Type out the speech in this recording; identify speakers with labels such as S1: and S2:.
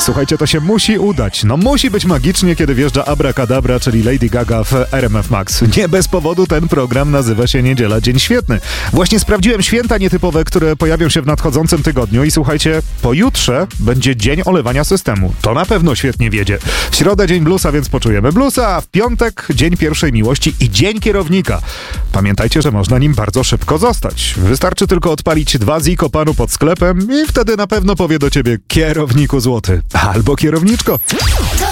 S1: Słuchajcie, to się musi udać. No musi być magicznie, kiedy wjeżdża Abracadabra, czyli Lady Gaga w RMF Max. Nie bez powodu ten program nazywa się Niedziela Dzień Świetny. Właśnie sprawdziłem święta nietypowe, które pojawią się w nadchodzącym tygodniu i słuchajcie, pojutrze będzie dzień olewania systemu. To na pewno świetnie wiedzie. W środę dzień bluesa, więc poczujemy bluesa, a w piątek dzień pierwszej miłości i dzień kierownika. Pamiętajcie, że można nim bardzo szybko zostać. Wystarczy tylko odpalić 2 ziko panu pod sklepem i wtedy na pewno powie do ciebie kierowniku złoty albo kierowniczko.